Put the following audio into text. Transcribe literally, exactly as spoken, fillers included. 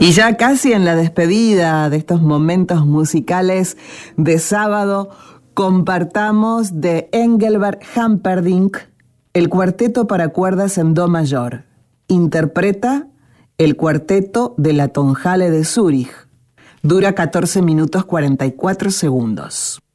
Y ya casi en la despedida de estos momentos musicales de sábado, compartamos de Engelbert Humperdinck el cuarteto para cuerdas en do mayor. Interpreta el cuarteto de la Tonhalle de Zúrich. Dura catorce minutos cuarenta y cuatro segundos.